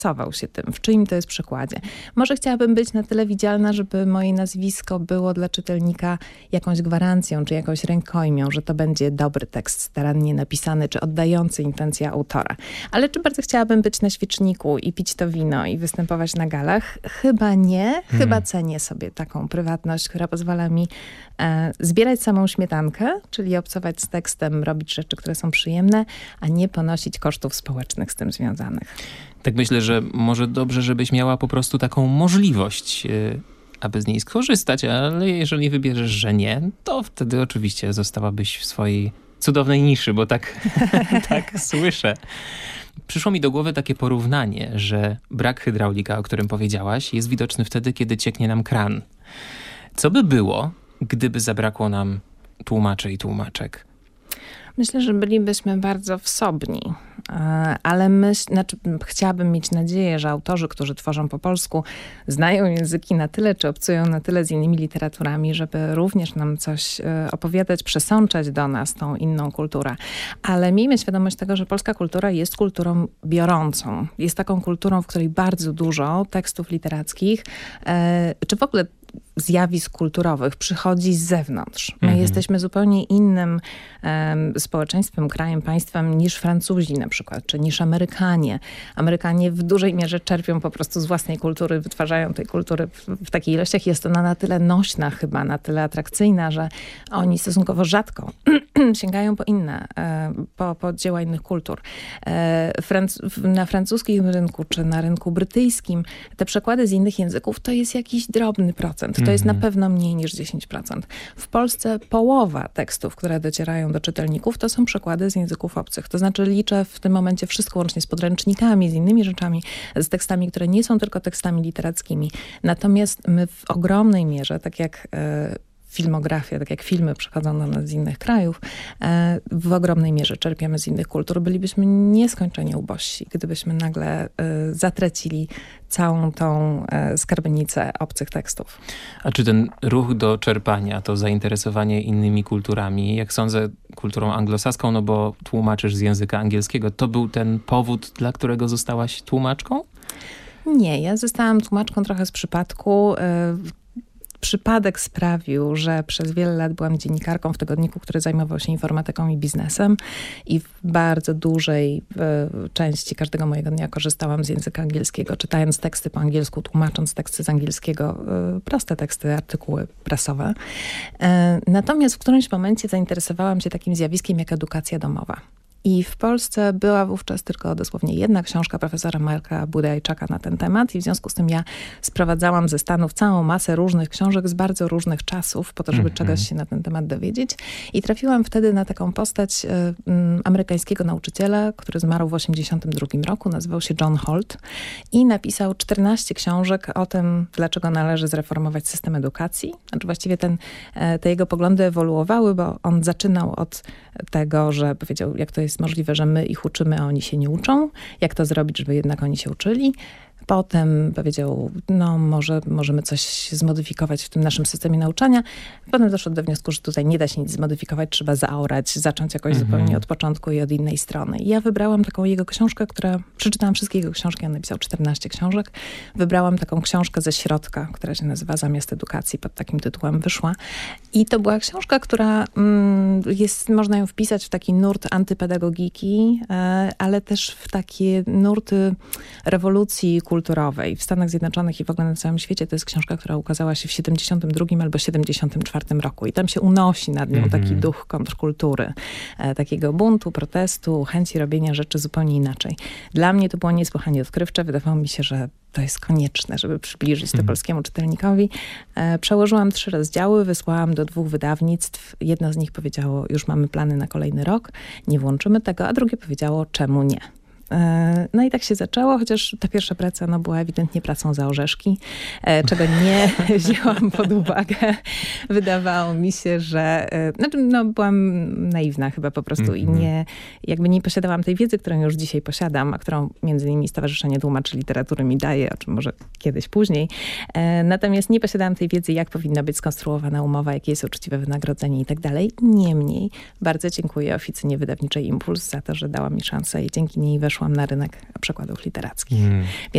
interesował się tym, w czyim to jest przekładzie. Może chciałabym być na tyle widzialna, żeby moje nazwisko było dla czytelnika jakąś gwarancją, czy jakąś rękojmią, że to będzie dobry tekst, starannie napisany, czy oddający intencje autora. Ale czy bardzo chciałabym być na świeczniku i pić to wino i występować na galach? Chyba nie. Chyba cenię sobie taką prywatność, która pozwala mi zbierać samą śmietankę, czyli obcować z tekstem, robić rzeczy, które są przyjemne, a nie ponosić kosztów społecznych z tym związanych. Tak myślę, że może dobrze, żebyś miała po prostu taką możliwość, aby z niej skorzystać, ale jeżeli wybierzesz, że nie, to wtedy oczywiście zostałabyś w swojej cudownej niszy, bo tak, tak słyszę. Przyszło mi do głowy takie porównanie, że brak hydraulika, o którym powiedziałaś, jest widoczny wtedy, kiedy cieknie nam kran. Co by było, gdyby zabrakło nam tłumaczy i tłumaczek? Myślę, że bylibyśmy bardzo wsobni, ale chciałabym mieć nadzieję, że autorzy, którzy tworzą po polsku, znają języki na tyle, czy obcują na tyle z innymi literaturami, żeby również nam coś opowiadać, przesączać do nas tą inną kulturę. Ale miejmy świadomość tego, że polska kultura jest kulturą biorącą. Jest taką kulturą, w której bardzo dużo tekstów literackich, czy w ogóle zjawisk kulturowych przychodzi z zewnątrz. My jesteśmy zupełnie innym społeczeństwem, krajem, państwem niż Francuzi na przykład, czy niż Amerykanie. Amerykanie w dużej mierze czerpią po prostu z własnej kultury, wytwarzają tej kultury w takich ilościach. Jest ona na tyle nośna chyba, na tyle atrakcyjna, że oni stosunkowo rzadko sięgają po inne, po dzieła innych kultur. Na francuskim rynku, czy na rynku brytyjskim te przekłady z innych języków to jest jakiś drobny procent. To jest na pewno mniej niż 10%. W Polsce połowa tekstów, które docierają do czytelników, to są przekłady z języków obcych. To znaczy liczę w tym momencie wszystko łącznie z podręcznikami, z innymi rzeczami, z tekstami, które nie są tylko tekstami literackimi. Natomiast my w ogromnej mierze, tak jak filmografia, tak jak filmy przychodzą do nas z innych krajów, w ogromnej mierze czerpiemy z innych kultur. Bylibyśmy nieskończenie ubożsi, gdybyśmy nagle zatracili całą tą skarbnicę obcych tekstów. A czy ten ruch do czerpania, to zainteresowanie innymi kulturami, jak sądzę, kulturą anglosaską, no bo tłumaczysz z języka angielskiego, to był ten powód, dla którego zostałaś tłumaczką? Nie, ja zostałam tłumaczką trochę z przypadku. Przypadek sprawił, że przez wiele lat byłam dziennikarką w tygodniku, który zajmował się informatyką i biznesem i w bardzo dużej części każdego mojego dnia korzystałam z języka angielskiego, czytając teksty po angielsku, tłumacząc teksty z angielskiego, proste teksty, artykuły prasowe. Natomiast w którymś momencie zainteresowałam się takim zjawiskiem jak edukacja domowa. I w Polsce była wówczas tylko dosłownie jedna książka profesora Marka Budajczaka na ten temat i w związku z tym ja sprowadzałam ze Stanów całą masę różnych książek z bardzo różnych czasów po to, żeby czegoś się na ten temat dowiedzieć. I trafiłam wtedy na taką postać amerykańskiego nauczyciela, który zmarł w 1982 roku, nazywał się John Holt i napisał 14 książek o tym, dlaczego należy zreformować system edukacji. Znaczy właściwie te jego poglądy ewoluowały, bo on zaczynał od tego, że powiedział, jak to jest możliwe, że my ich uczymy, a oni się nie uczą. Jak to zrobić, żeby jednak oni się uczyli? Potem powiedział, no może możemy coś zmodyfikować w tym naszym systemie nauczania. Potem doszedł do wniosku, że tutaj nie da się nic zmodyfikować, trzeba zaorać, zacząć jakoś zupełnie od początku i od innej strony. I ja wybrałam taką jego książkę, przeczytałam wszystkie jego książki, on napisał 14 książek. Wybrałam taką książkę ze środka, która się nazywa Zamiast edukacji, pod takim tytułem wyszła. I to była książka, która można ją wpisać w taki nurt antypedagogiki, ale też w takie nurty rewolucji kulturowej. W Stanach Zjednoczonych i w ogóle na całym świecie to jest książka, która ukazała się w 72 albo 74 roku. I tam się unosi nad nią taki duch kontrkultury. Takiego buntu, protestu, chęci robienia rzeczy zupełnie inaczej. Dla mnie to było niesłychanie odkrywcze. Wydawało mi się, że to jest konieczne, żeby przybliżyć to polskiemu czytelnikowi. Przełożyłam 3 rozdziały, wysłałam do 2 wydawnictw. Jedno z nich powiedziało, już mamy plany na kolejny rok, nie włączymy tego, a drugie powiedziało, czemu nie. No i tak się zaczęło, chociaż ta pierwsza praca była ewidentnie pracą za orzeszki, czego nie wzięłam pod uwagę. Wydawało mi się, że byłam naiwna chyba po prostu i nie posiadałam tej wiedzy, którą już dzisiaj posiadam, a którą między innymi Stowarzyszenie Tłumaczy Literatury mi daje, o czym może kiedyś później. Natomiast nie posiadałam tej wiedzy, jak powinna być skonstruowana umowa, jakie jest uczciwe wynagrodzenie i tak dalej. Niemniej bardzo dziękuję oficynie wydawniczej Impuls za to, że dała mi szansę i dzięki niej weszłam na rynek przekładów literackich.